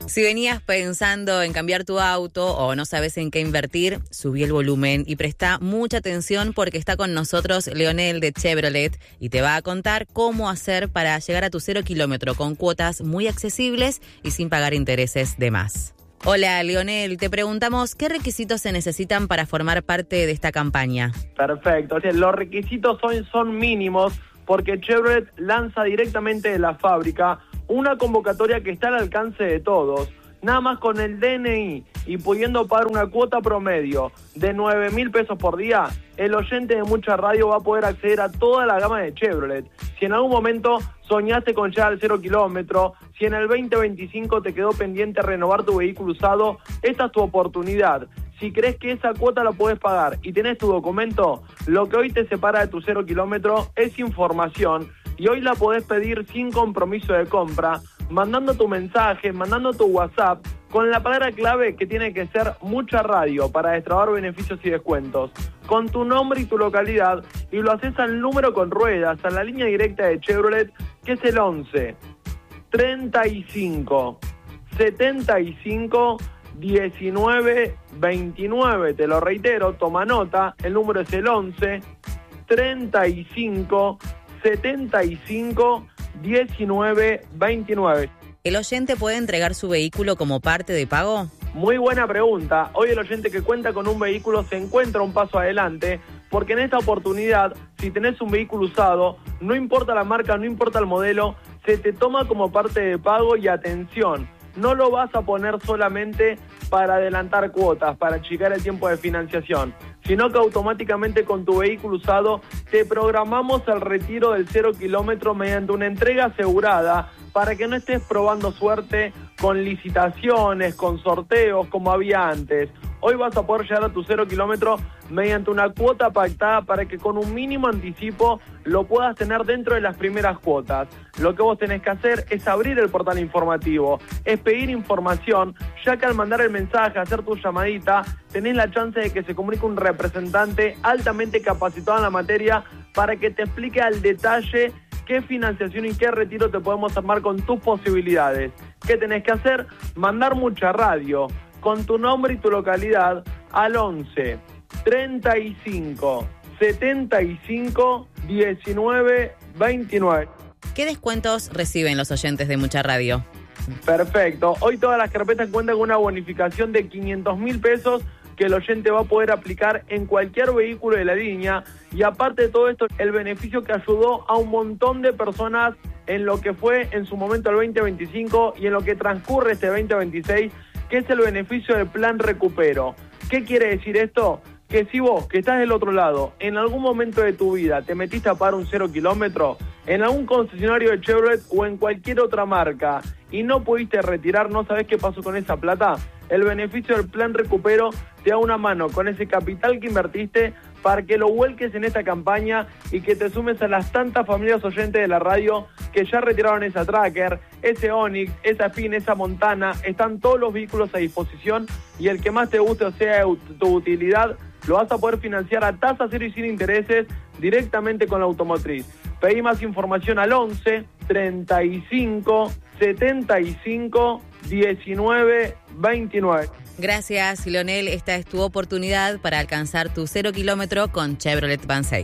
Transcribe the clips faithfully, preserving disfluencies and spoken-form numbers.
Si venías pensando en cambiar tu auto o no sabes en qué invertir, subí el volumen y presta mucha atención porque está con nosotros Leonel de Chevrolet y te va a contar cómo hacer para llegar a tu cero kilómetro con cuotas muy accesibles y sin pagar intereses de más. Hola Leonel, te preguntamos qué requisitos se necesitan para formar parte de esta campaña. Perfecto, o sea, los requisitos son, son mínimos porque Chevrolet lanza directamente de la fábrica una convocatoria que está al alcance de todos. Nada más con el D N I y pudiendo pagar una cuota promedio de nueve mil pesos por día, el oyente de Mucha Radio va a poder acceder a toda la gama de Chevrolet. Si en algún momento soñaste con llegar al cero kilómetro, si en el veinte veinticinco te quedó pendiente renovar tu vehículo usado, esta es tu oportunidad. Si crees que esa cuota la podés pagar y tenés tu documento, lo que hoy te separa de tu cero kilómetro es información y hoy la podés pedir sin compromiso de compra, mandando tu mensaje, mandando tu WhatsApp, con la palabra clave que tiene que ser Mucha Radio para destrabar beneficios y descuentos, con tu nombre y tu localidad, y lo haces al número con ruedas, a la línea directa de Chevrolet, que es el once, treinta y cinco, setenta y cinco, diecinueve, veintinueve. Te lo reitero, toma nota, el número es el once, treinta y cinco, setenta y cinco, diecinueve, veintinueve. ¿El oyente puede entregar su vehículo como parte de pago? Muy buena pregunta. Hoy el oyente que cuenta con un vehículo se encuentra un paso adelante, porque en esta oportunidad, si tenés un vehículo usado, no importa la marca, no importa el modelo, se te toma como parte de pago y atención. No lo vas a poner solamente para adelantar cuotas, para achicar el tiempo de financiación, sino que automáticamente con tu vehículo usado te programamos el retiro del cero kilómetro mediante una entrega asegurada para que no estés probando suerte con licitaciones, con sorteos como había antes. Hoy vas a poder llegar a tu cero kilómetro mediante una cuota pactada para que con un mínimo anticipo lo puedas tener dentro de las primeras cuotas. Lo que vos tenés que hacer es abrir el portal informativo, es pedir información, ya que al mandar el mensaje, hacer tu llamadita, tenés la chance de que se comunique un representante altamente capacitado en la materia para que te explique al detalle qué financiación y qué retiro te podemos armar con tus posibilidades. ¿Qué tenés que hacer? Mandar Mucha Radio con tu nombre y tu localidad al once, treinta y cinco, setenta y cinco, diecinueve, veintinueve. ¿Qué descuentos reciben los oyentes de Mucha Radio? Perfecto. Hoy todas las carpetas cuentan con una bonificación de quinientos mil pesos que el oyente va a poder aplicar en cualquier vehículo de la línea, y aparte de todo esto, el beneficio que ayudó a un montón de personas en lo que fue en su momento el veinte veinticinco y en lo que transcurre este veinte veintiséis, que es el beneficio del plan Recupero. ¿Qué quiere decir esto? Que si vos, que estás del otro lado, en algún momento de tu vida te metiste a pagar un cero kilómetro, en algún concesionario de Chevrolet o en cualquier otra marca, y no pudiste retirar, no sabés qué pasó con esa plata, el beneficio del plan Recupero te da una mano con ese capital que invertiste para que lo vuelques en esta campaña y que te sumes a las tantas familias oyentes de la radio que ya retiraron esa Tracker, ese Onix, esa Spin, esa Montana. Están todos los vehículos a disposición y el que más te guste o sea tu utilidad, lo vas a poder financiar a tasa cero y sin intereses directamente con la automotriz. Pedí más información al once, treinta y cinco, setenta y cinco, diecinueve, veintinueve. Gracias, Leonel. Esta es tu oportunidad para alcanzar tu cero kilómetro con Chevrolet Vansay.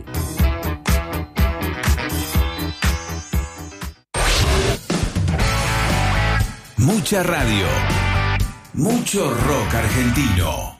Mucha Radio. Mucho rock argentino.